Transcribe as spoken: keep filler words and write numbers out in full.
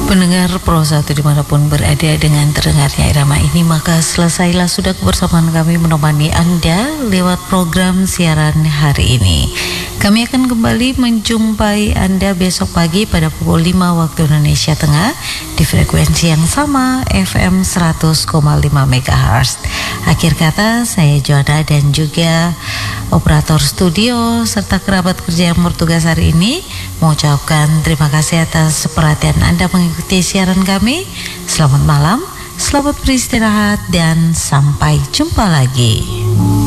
Pendengar Pro satu dimanapun berada, dengan terdengarnya irama ini maka selesailah sudah kebersamaan kami menemani Anda lewat program siaran hari ini. Kami akan kembali menjumpai Anda besok pagi pada pukul lima waktu Indonesia Tengah di frekuensi yang sama F M seratus koma lima megahertz. Akhir kata, saya Joanna dan juga operator studio serta kerabat kerja yang bertugas hari ini mengucapkan terima kasih atas perhatian Anda mengikuti siaran kami. Selamat malam, selamat beristirahat, dan sampai jumpa lagi.